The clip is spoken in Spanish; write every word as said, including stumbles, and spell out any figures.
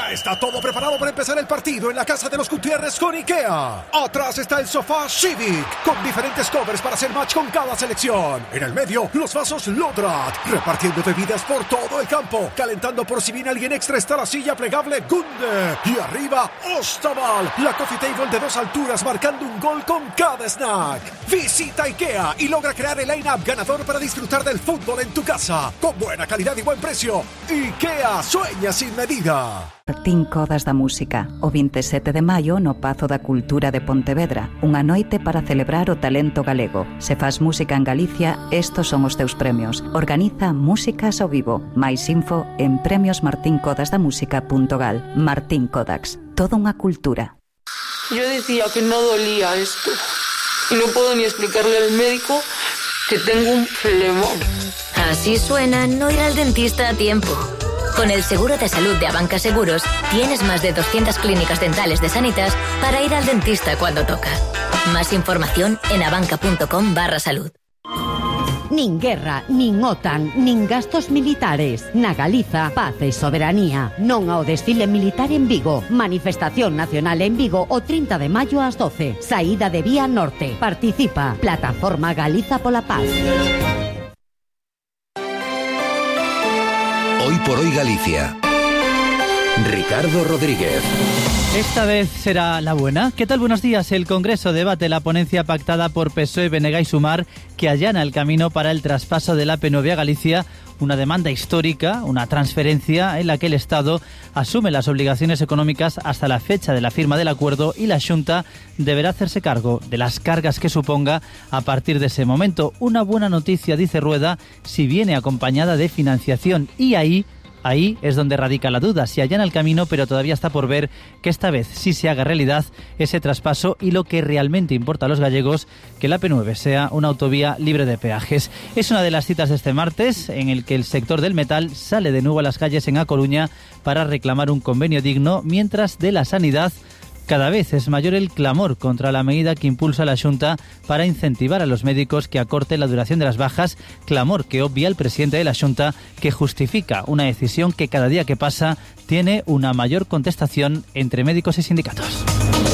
Ya está todo preparado para empezar el partido en la casa de los Gutiérrez con IKEA. Atrás está el sofá Civic, con diferentes covers para hacer match con cada selección. En el medio, los vasos Lodrat, repartiendo bebidas por todo el campo. Calentando por si viene alguien extra está la silla plegable Gunde. Y arriba, Ostaval, la coffee table de dos alturas marcando un gol con cada snack. Visita IKEA y logra crear el line-up ganador para disfrutar del fútbol en tu casa. Con buena calidad y buen precio. IKEA, sueña sin medida. Martín Codas da Música, o vinte e sete de maio no Pazo da Cultura de Pontevedra, unha noite para celebrar o talento galego. Se fas música en Galicia, estos son os teus premios. Organiza Músicas ao Vivo. Mais info en premios martin codas da música punto gal. Martín Codax, toda unha cultura. Yo decía que no dolía esto y no puedo ni explicarle al médico que tengo un flemón. Así suena no ir al dentista a tiempo. Con el seguro de salud de Abanca Seguros, tienes más de doscientas clínicas dentales de Sanitas para ir al dentista cuando toca. Más información en abanca.com barra salud. Nin guerra, nin OTAN, nin gastos militares. Na Galiza, paz e soberanía. Non ao desfile militar en Vigo. Manifestación nacional en Vigo o trinta de maio ás doce. Saída de Vía Norte. Participa. Plataforma Galiza pola Paz. Hoy por hoy Galicia. Ricardo Rodríguez. Esta vez será la buena. ¿Qué tal? Buenos días. El Congreso debate la ponencia pactada por P S O E, B N G y Sumar que allana el camino para el traspaso del A P nueve a Galicia, una demanda histórica, una transferencia en la que el Estado asume las obligaciones económicas hasta la fecha de la firma del acuerdo y la Xunta deberá hacerse cargo de las cargas que suponga a partir de ese momento. Una buena noticia, dice Rueda, si viene acompañada de financiación y ahí... Ahí es donde radica la duda, si allana el camino, pero todavía está por ver que esta vez sí se haga realidad ese traspaso y lo que realmente importa a los gallegos, que la A P nueve sea una autovía libre de peajes. Es una de las citas de este martes en el que el sector del metal sale de nuevo a las calles en A Coruña para reclamar un convenio digno, mientras de la sanidad cada vez es mayor el clamor contra la medida que impulsa la Xunta para incentivar a los médicos que acorten la duración de las bajas, clamor que obvia el presidente de la Xunta, que justifica una decisión que cada día que pasa tiene una mayor contestación entre médicos y sindicatos.